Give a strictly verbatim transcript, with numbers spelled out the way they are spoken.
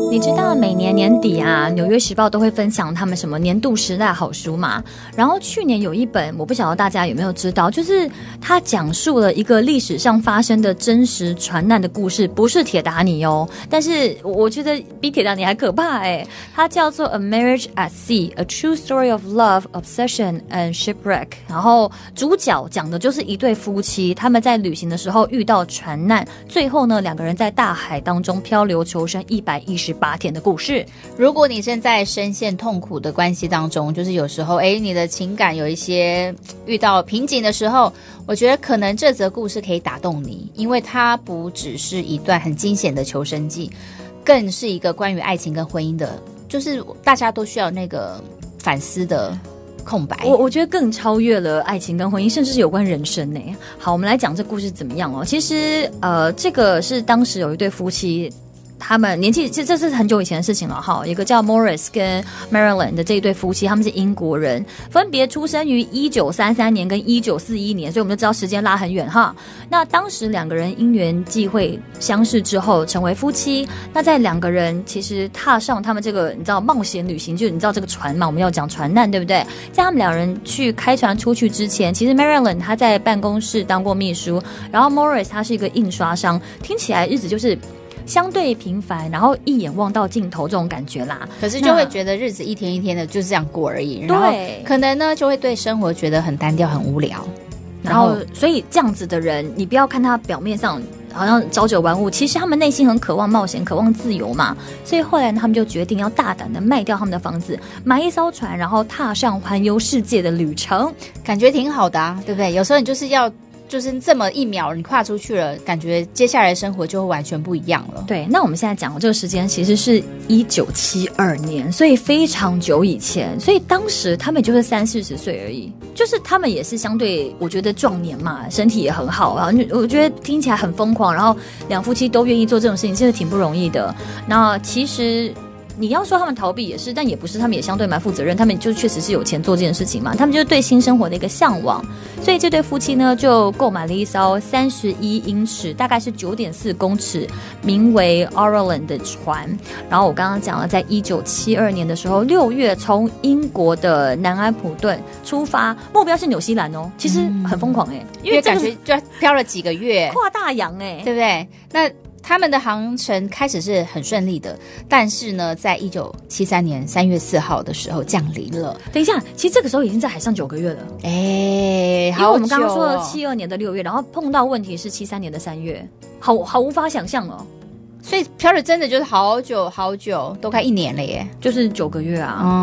你知道每年年底啊，纽约时报都会分享他们什么年度十大好书嘛？然后去年有一本，我不晓得大家有没有知道，就是它讲述了一个历史上发生的真实船难的故事，不是铁达尼哦，但是我觉得比铁达尼还可怕哎。它叫做 A Marriage at Sea: A True Story of Love, Obsession and Shipwreck。然后主角讲的就是一对夫妻，他们在旅行的时候遇到船难，最后呢，两个人在大海当中漂流求生一百一十八天的故事。 如果你正在深陷痛苦的关系当中，就是有时候哎，你的情感有一些遇到瓶颈的时候，我觉得可能这则故事可以打动你，因为它不只是一段很惊险的求生记，更是一个关于爱情跟婚姻的，就是大家都需要那个反思的空白。 我我觉得更超越了爱情跟婚姻，甚至是有关人生呢。好，我们来讲这故事怎么样哦。其实呃，这个是当时有一对夫妻，他们年纪，其实这是很久以前的事情了哈。一个叫 Morris 跟 Marilyn 的这一对夫妻，他们是英国人，分别出生于一九三三年跟一九四一年，所以我们就知道时间拉很远哈。那当时两个人因缘际会相识之后成为夫妻。那在两个人其实踏上他们这个你知道冒险旅行，就你知道这个船嘛，我们要讲船难对不对？在他们两人去开船出去之前，其实 Marilyn 她在办公室当过秘书，然后 Morris 他是一个印刷商，听起来日子就是相对平凡，然后一眼望到尽头这种感觉啦。 可是就会觉得日子一天一天的就是这样过而已，然后可能呢就会对生活觉得很单调很无聊。 然后所以这样子的人，你不要看他表面上好像朝九晚五，其实他们内心很渴望冒险，渴望自由嘛。所以后来呢，他们就决定要大胆的卖掉他们的房子，买一艘船，然后踏上环游世界的旅程。 感觉挺好的啊，对不对？有时候你就是要就是这么一秒你跨出去了，感觉接下来的生活就会完全不一样了。 对，那我们现在讲的这个时间其实是一九七二年，所以非常久以前，所以当时他们就是三四十岁而已，就是他们也是相对我觉得壮年嘛，身体也很好啊，我觉得听起来很疯狂，然后两夫妻都愿意做这种事情，真的挺不容易的。那其实你要说他们逃避也是，但也不是，他们也相对蛮负责任，他们就确实是有钱做这件事情嘛，他们就是对新生活的一个向往。所以这对夫妻呢就购买了一艘三十一英尺，大概是九点四公尺，名为 Orleans 的船。然后我刚刚讲了，在一九七二年的时候六月从英国的南安普顿出发，目标是纽西兰哦，其实很疯狂哎、欸嗯， 因为感觉就飘了几个月， 跨大洋哎、欸， 对不对？那他们的航程开始是很顺利的，但是呢，在一九七三年三月四号的时候降临了。 等一下，其实这个时候已经在海上九个月了， 哎， 因为我们刚刚说了七二年的六月，然后碰到问题是七三年的三月，好好无法想象哦。 所以飘了真的就是好久好久，都快一年了耶， 就是九个月啊。 嗯